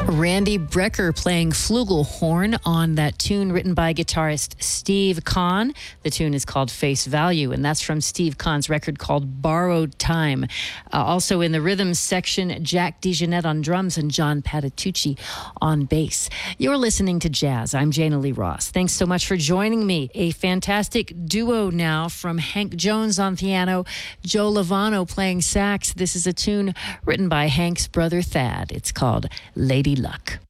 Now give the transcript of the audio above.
Randy Brecker playing flugelhorn on that tune written by guitarist Steve Kahn. The tune is called Face Value, and that's from Steve Kahn's record called Borrowed Time. Also in the rhythm section, Jack DeJohnette on drums and John Patitucci on bass. You're listening to Jazz. I'm Jana Lee Ross. Thanks so much for joining me. A fantastic duo now from Hank Jones on piano, Joe Lovano playing sax. This is a tune written by Hank's brother Thad. It's called Lady Luck.